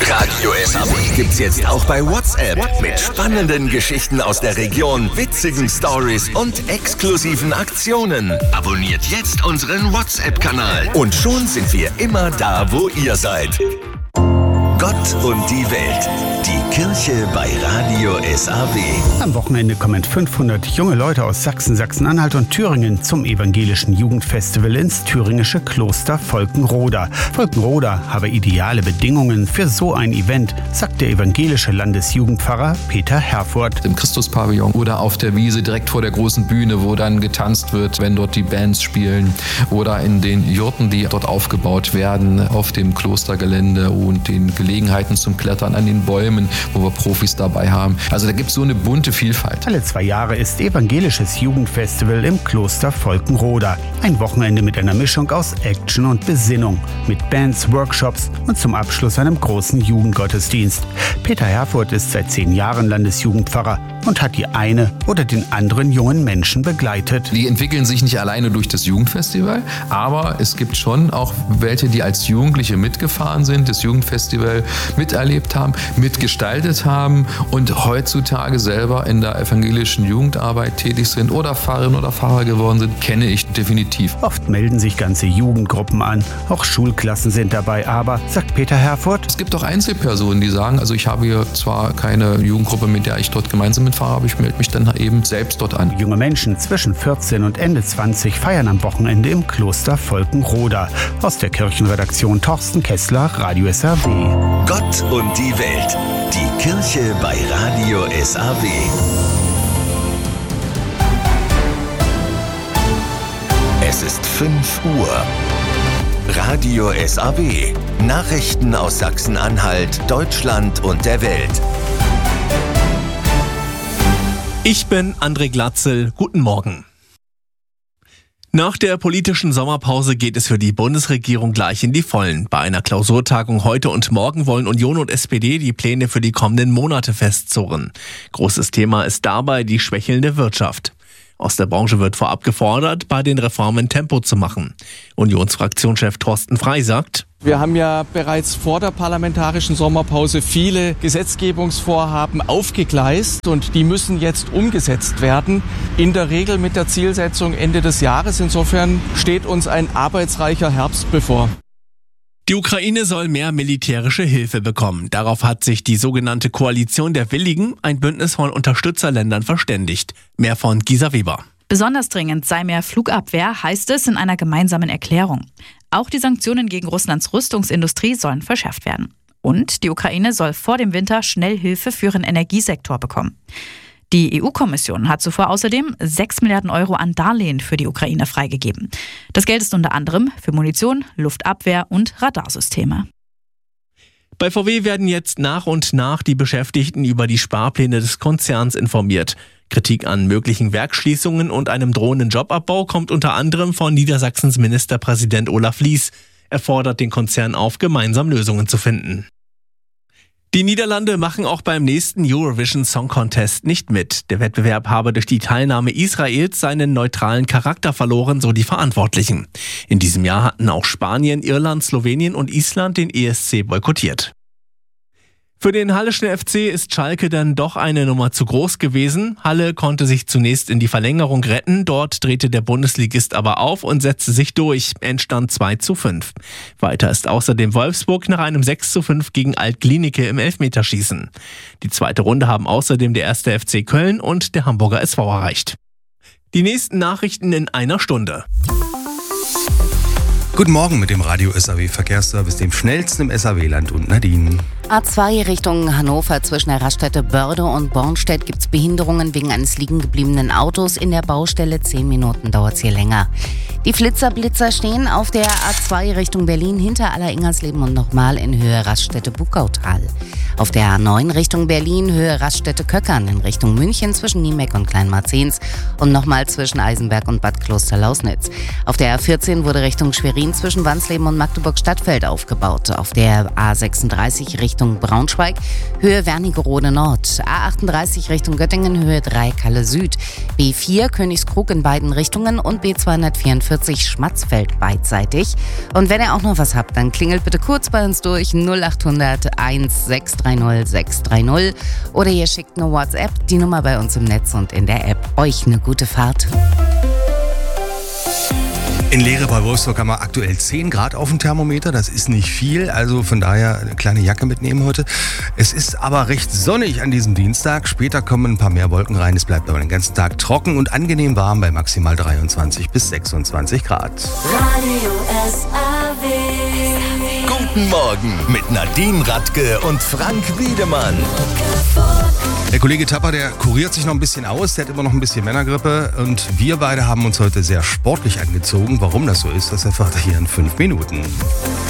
Radio SAW gibt's jetzt auch bei WhatsApp. Mit spannenden Geschichten aus der Region, witzigen Stories und exklusiven Aktionen. Abonniert jetzt unseren WhatsApp-Kanal. Und schon sind wir immer da, wo ihr seid. Gott und die Welt. Die Kirche bei Radio SAW. Am Wochenende kommen 500 junge Leute aus Sachsen, Sachsen-Anhalt und Thüringen zum evangelischen Jugendfestival ins thüringische Kloster Volkenroda. Volkenroda habe ideale Bedingungen für so ein Event, sagt der evangelische Landesjugendpfarrer Peter Herfurth. Im Christuspavillon oder auf der Wiese direkt vor der großen Bühne, wo dann getanzt wird, wenn dort die Bands spielen, oder in den Jurten, die dort aufgebaut werden, auf dem Klostergelände und den Gelegenheiten zum Klettern an den Bäumen, wo wir Profis dabei haben. Also da gibt es so eine bunte Vielfalt. Alle 2 Jahre ist evangelisches Jugendfestival im Kloster Volkenroda. Ein Wochenende mit einer Mischung aus Action und Besinnung, mit Bands, Workshops und zum Abschluss einem großen Jugendgottesdienst. Peter Herfurth ist seit 10 Jahren Landesjugendpfarrer und hat die eine oder den anderen jungen Menschen begleitet. Die entwickeln sich nicht alleine durch das Jugendfestival, aber es gibt schon auch welche, die als Jugendliche mitgefahren sind, das Jugendfestival miterlebt haben, mitgestaltet haben und heutzutage selber in der evangelischen Jugendarbeit tätig sind oder Pfarrerin oder Pfarrer geworden sind, kenne ich definitiv. Oft melden sich ganze Jugendgruppen an, auch Schulklassen sind dabei, aber, sagt Peter Herfurth, es gibt auch Einzelpersonen, die sagen, also ich habe hier zwar keine Jugendgruppe, mit der ich dort gemeinsam mitfahre, aber ich melde mich dann eben selbst dort an. Junge Menschen zwischen 14 und Ende 20 feiern am Wochenende im Kloster Volkenroda. Aus der Kirchenredaktion Thorsten Kessler, Radio SAW. Gott und die Welt. Die Kirche bei Radio SAW. Es ist 5 Uhr. Radio SAW. Nachrichten aus Sachsen-Anhalt, Deutschland und der Welt. Ich bin André Glatzel. Guten Morgen. Nach der politischen Sommerpause geht es für die Bundesregierung gleich in die Vollen. Bei einer Klausurtagung heute und morgen wollen Union und SPD die Pläne für die kommenden Monate festzurren. Großes Thema ist dabei die schwächelnde Wirtschaft. Aus der Branche wird vorab gefordert, bei den Reformen Tempo zu machen. Unionsfraktionschef Thorsten Frey sagt: Wir haben ja bereits vor der parlamentarischen Sommerpause viele Gesetzgebungsvorhaben aufgegleist und die müssen jetzt umgesetzt werden. In der Regel mit der Zielsetzung Ende des Jahres. Insofern steht uns ein arbeitsreicher Herbst bevor. Die Ukraine soll mehr militärische Hilfe bekommen. Darauf hat sich die sogenannte Koalition der Willigen, ein Bündnis von Unterstützerländern, verständigt. Mehr von Gisa Weber. Besonders dringend sei mehr Flugabwehr, heißt es in einer gemeinsamen Erklärung. Auch die Sanktionen gegen Russlands Rüstungsindustrie sollen verschärft werden. Und die Ukraine soll vor dem Winter schnell Hilfe für ihren Energiesektor bekommen. Die EU-Kommission hat zuvor außerdem 6 Milliarden Euro an Darlehen für die Ukraine freigegeben. Das Geld ist unter anderem für Munition, Luftabwehr und Radarsysteme. Bei VW werden jetzt nach und nach die Beschäftigten über die Sparpläne des Konzerns informiert. Kritik an möglichen Werksschließungen und einem drohenden Jobabbau kommt unter anderem von Niedersachsens Ministerpräsident Olaf Lies. Er fordert den Konzern auf, gemeinsam Lösungen zu finden. Die Niederlande machen auch beim nächsten Eurovision Song Contest nicht mit. Der Wettbewerb habe durch die Teilnahme Israels seinen neutralen Charakter verloren, so die Verantwortlichen. In diesem Jahr hatten auch Spanien, Irland, Slowenien und Island den ESC boykottiert. Für den Halleschen FC ist Schalke dann doch eine Nummer zu groß gewesen. Halle konnte sich zunächst in die Verlängerung retten. Dort drehte der Bundesligist aber auf und setzte sich durch. Endstand 2:5. Weiter ist außerdem Wolfsburg nach einem 6:5 gegen Alt-Glienicke im Elfmeterschießen. Die zweite Runde haben außerdem der 1. FC Köln und der Hamburger SV erreicht. Die nächsten Nachrichten in einer Stunde. Guten Morgen mit dem Radio SAW Verkehrsservice, dem schnellsten im SAW-Land und Nadine. A2 Richtung Hannover zwischen der Raststätte Börde und Bornstedt gibt es Behinderungen wegen eines liegen gebliebenen Autos in der Baustelle. 10 Minuten dauert es hier länger. Die Flitzer-Blitzer stehen auf der A2 Richtung Berlin hinter Alleringernsleben und nochmal in Höhe Raststätte Buckautal. Auf der A9 Richtung Berlin Höhe Raststätte Köckern in Richtung München zwischen Niemeck und Kleinmarzens und nochmal zwischen Eisenberg und Bad Klosterlausnitz. Auf der A14 wurde Richtung Schwerin zwischen Wansleben und Magdeburg-Stadtfeld aufgebaut. Auf der A36 Richtung Braunschweig Höhe Wernigerode Nord. A38 Richtung Göttingen Höhe 3 Kalle Süd. B4 Königskrug in beiden Richtungen und B244 42 Schmatzfeld beidseitig. Und wenn ihr auch noch was habt, dann klingelt bitte kurz bei uns durch 0800 1630 630 oder ihr schickt eine WhatsApp, die Nummer bei uns im Netz und in der App. Euch eine gute Fahrt. In Lehre bei Wolfsburg haben wir aktuell 10 Grad auf dem Thermometer. Das ist nicht viel, also von daher eine kleine Jacke mitnehmen heute. Es ist aber recht sonnig an diesem Dienstag. Später kommen ein paar mehr Wolken rein. Es bleibt aber den ganzen Tag trocken und angenehm warm bei maximal 23 bis 26 Grad. Radio SAW. Guten Morgen mit Nadine Radke und Frank Wiedemann. Der Kollege Tapper, der kuriert sich noch ein bisschen aus, der hat immer noch ein bisschen Männergrippe und wir beide haben uns heute sehr sportlich angezogen. Warum das so ist, das erfahrt ihr hier in 5 Minuten.